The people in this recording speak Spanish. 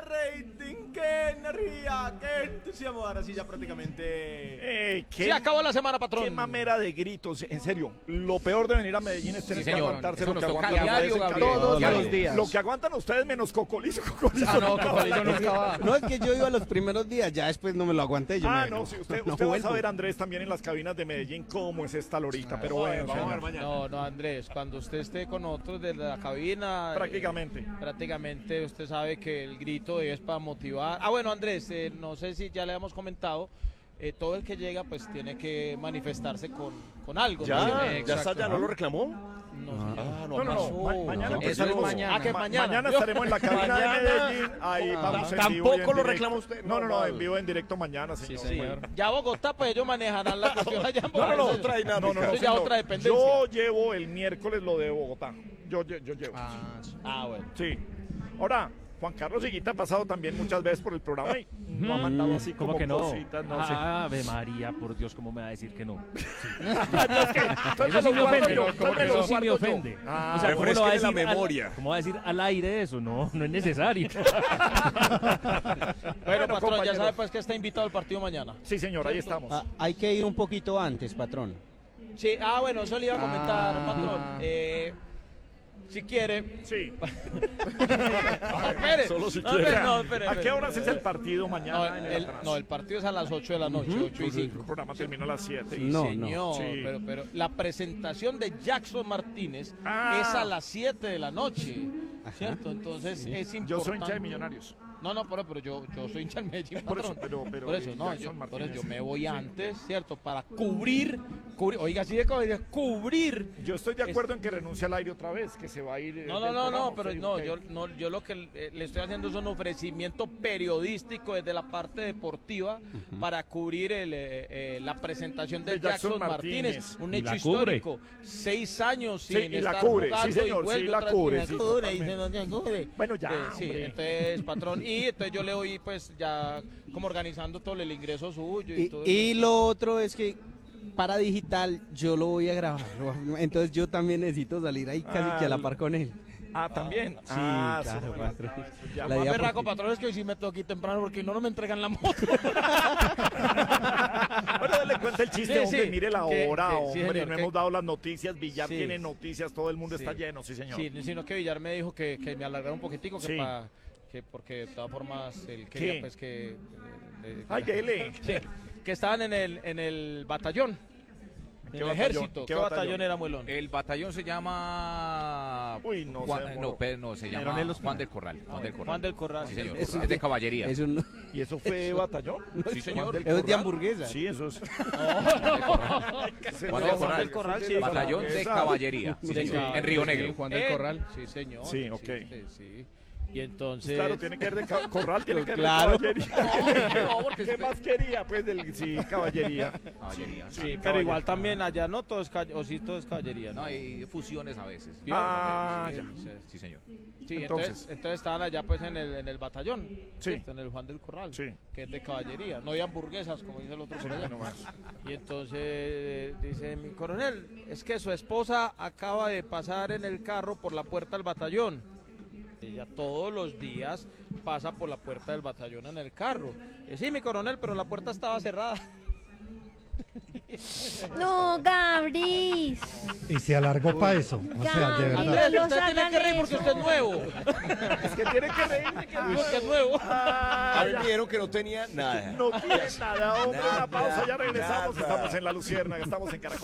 rating, qué energía, qué entusiasmo. Ahora sí ya prácticamente... Sí, acabó la semana, patrón. Qué mamera de gritos, en serio. Lo peor de venir a Medellín es tener que señor. aguantarse Eso lo que nos toca aguantan diario, ustedes Gabriel. todos Diario. los días. Lo que aguantan ustedes menos Cocolizo. No, Cocolizo no estaba. No, es que yo iba los primeros días, ya después no me lo aguanté. No, sí, usted va a saber, Andrés, también en las cabinas de Medellín cómo es esta lorita, pero bueno. Vamos a ver mañana. No, Andrés, cuando usted esté con otros de la cabina... Prácticamente usted sabe que el grito es para motivar. Bueno, Andrés, no sé si ya le hemos comentado, todo el que llega pues tiene que manifestarse con algo. ¿Ya Exacto. está, ya no lo reclamó? No. Mañana. Eso es mañana. que Mañana estaremos en la cabina de Medellín. Ahí vamos en vivo. Tampoco lo reclama usted. No, en vivo, en directo mañana, señor. Sí, señor. Ya Bogotá, pues ellos manejarán la cuestión allá en Bogotá. No trae nada. No, Eso ya señor. otra dependencia. Yo llevo el miércoles lo de Bogotá. Yo llevo. Bueno. Sí. Ahora, Juan Carlos Higuita ha pasado también muchas veces por el programa y no ha mandado así ¿Cómo como que no? cositas, no sé. Ave María, por Dios, ¿cómo me va a decir que no? Entonces Eso sí me ofende. me lo Eso sí me guardo yo. ofende. Ah, O sea, ¿cómo lo va a decir la memoria. ¿Cómo va a decir al aire eso? No es necesario. Bueno, patrón, ya compañero. sabe pues que está invitado al partido mañana. Sí, señor, ahí estamos. Hay que ir un poquito antes, patrón. Sí, bueno, eso le iba a comentar, patrón. Si quiere... Sí. Espere. Solo si No, quiere. espere. ¿A qué horas es el partido mañana? El partido es a las 8 de la noche, 8 y El programa 5. termina a las 7. No, Señor, Sí. pero la presentación de Jackson Martínez es a las 7 de la noche, ¿cierto? Entonces es importante. Yo soy hincha de Millonarios. No, pero yo soy hincha del Medellín, Por eso, patrón. pero por eso, no, Jackson por Martínez. eso yo me voy antes, ¿cierto? Para cubrir, oiga, así de cubrir. Yo estoy de acuerdo en que renuncie al aire otra vez, que se va a ir. No, pero sí, no, ok. yo lo que le estoy haciendo es un ofrecimiento periodístico desde la parte deportiva para cubrir la presentación de Jackson Martínez, un Y hecho la cubre. histórico, 6 años Sí, sin y la estar cubre, jugando sí, señor, y vuelve sí, la otra vez cubre, y me sí, cubre, y totalmente. se nos cubre. Bueno, ya, Sí, hombre. entonces, patrón, y entonces yo le voy pues ya como organizando todo el ingreso suyo y todo Y eso. lo otro es que para digital yo lo voy a grabar. Entonces yo también necesito salir ahí casi que a la par con él. También. Sí, claro, claro, bueno, patrón. ya. La Más idea berraco, porque- patrón, es que hoy sí me tengo aquí temprano porque no me entregan la moto. Bueno, le cuenta el chiste, Sí, hombre, sí. mire la hora, Sí, hombre, señor, no que- hemos dado las noticias, Villar Sí. tiene noticias, todo el mundo Sí. está lleno, sí, señor. Sí, sino que Villar me dijo que me alargara un poquitico, Sí. que porque de todas formas él quería ¿Qué? pues que... Ay, dele. Sí, que estaban en el batallón, en el batallón? ejército. ¿Qué ¿Qué batallón? batallón era, Muelón? El batallón se llama... Uy, no Juan, sé, no, Pedro, no, se llama Coronel Ospina. Juan del Corral. Juan del Corral. Sí, señor. Eso- Es de caballería. Eso no- ¿Y eso fue batallón? Sí, señor. eso es de hamburguesa. Sí, eso es. Juan del Juan del Corral, sí. Batallón de caballería. Sí, señor. En Río Negro. Juan del Corral. Sí, señor. Sí, ok. Sí. Y entonces... Claro, tiene que ver de Corral, tiene que ver Claro. de caballería. No, porque ¿Qué más quería? Pues sí, caballería. Caballería. Sí, pero igual también allá no todo es o sí todo es caballería, ¿no? No, hay fusiones a veces. Ah, Sí, ya. Sí, señor. Sí, Entonces. entonces estaban allá pues en el batallón, Sí. ¿cierto? En el Juan del Corral, Sí. que es de caballería, no hay hamburguesas como dice el otro por allá. no más. Y entonces dice mi coronel, es que su esposa acaba de pasar en el carro por la puerta del batallón. Ella todos los días pasa por la puerta del batallón en el carro. Sí, mi coronel, pero la puerta estaba cerrada. No, Gabris. Y se alargó para eso. O sea, de verdad. Andrés, los usted tiene hagan que reír porque eso. usted es nuevo. Es que tiene que reírse. Porque es nuevo. A mí me dijeron que no tenía nada. No tiene nada, hombre. Una pausa, ya regresamos. Nada. Estamos en La Luciérnaga, estamos en Caracol.